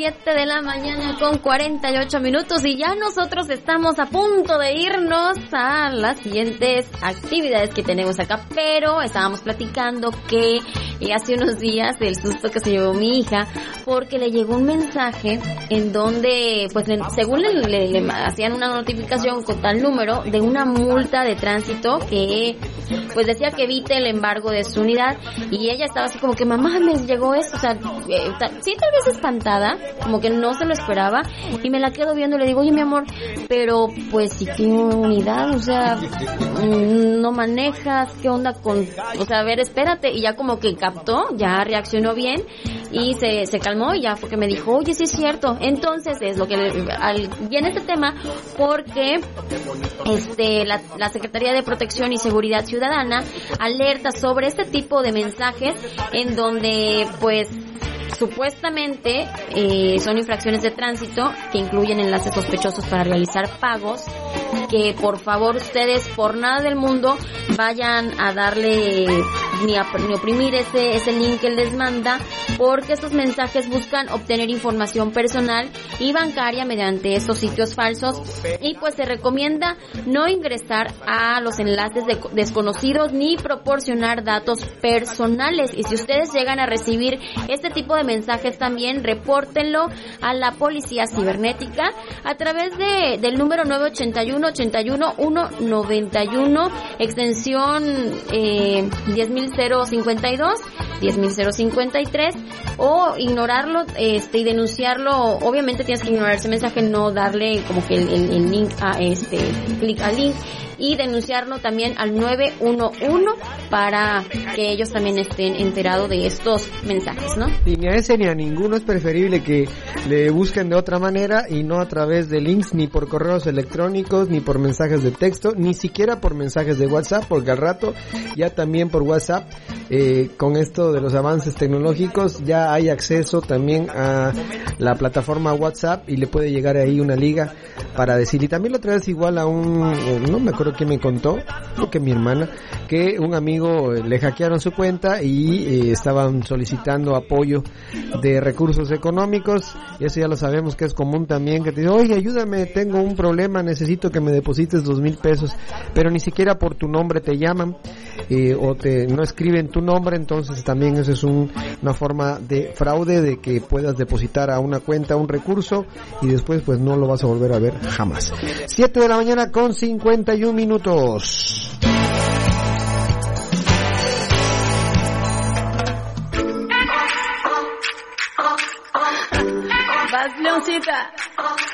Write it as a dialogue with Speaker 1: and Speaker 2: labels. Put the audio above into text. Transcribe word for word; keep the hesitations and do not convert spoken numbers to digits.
Speaker 1: siete de la mañana con cuarenta y ocho minutos y ya nosotros estamos a punto de irnos a las siguientes actividades que tenemos acá, pero estábamos platicando que eh, hace unos días del susto que se llevó mi hija porque le llegó un mensaje en donde, pues le, según le, le, le hacían una notificación con tal número de una multa de tránsito que pues decía que evite el embargo de su unidad y ella estaba así como que mamá me llegó eso, o sea, eh, ta, sí tal vez espantada, como que no se lo esperaba y me la quedo viendo y le digo, oye mi amor, pero pues si tiene unidad, o sea, no manejas, ¿qué onda con, o sea, a ver, espérate, y ya como que captó, ya reaccionó bien y se, se calmó y ya fue que me dijo, oye, sí es cierto. Entonces es lo que al, viene este tema porque este la, la Secretaría de Protección y Seguridad Ciudadana alerta sobre este tipo de mensajes en donde pues supuestamente eh, son infracciones de tránsito que incluyen enlaces sospechosos para realizar pagos, que por favor ustedes por nada del mundo vayan a darle ni, a, ni oprimir ese, ese link que les manda, porque estos mensajes buscan obtener información personal y bancaria mediante estos sitios falsos y pues se recomienda no ingresar a los enlaces de, desconocidos ni proporcionar datos personales. Y si ustedes llegan a recibir este tipo de mensajes también repórtenlo a la Policía Cibernética a través de del número nueve ochenta y uno ochenta y uno ciento noventa y uno extensión eh, diez mil cincuenta y dos, diez mil cincuenta y tres o ignorarlo este y denunciarlo. Obviamente tienes que ignorar ese mensaje, no darle como que el, el, el link a este clic al link y denunciarlo también al nueve uno uno para que ellos también estén enterados de estos mensajes, ¿no?
Speaker 2: Y ni a ese ni a ninguno es preferible que le busquen de otra manera y no a través de links, ni por correos electrónicos, ni por mensajes de texto, ni siquiera por mensajes de WhatsApp, porque al rato ya también por WhatsApp, eh, con esto de los avances tecnológicos, ya hay acceso también a la plataforma WhatsApp y le puede llegar ahí una liga para decir, y también lo traes igual a un, no me acuerdo quién me contó, creo que mi hermana, que un amigo le hackearon su cuenta y eh, estaban solicitando apoyo de recursos económicos, y eso ya lo sabemos que es común también, que te dice, oye, ayúdame, tengo un problema, necesito que me deposites dos mil pesos, pero ni siquiera por tu nombre te llaman, eh, o te no escriben tu nombre, entonces también eso es un, una forma de fraude, de que puedas depositar a una cuenta un recurso y después pues no lo vas a volver a ver jamás. siete de la mañana con cincuenta y un minutos.
Speaker 1: Vas, Leoncita.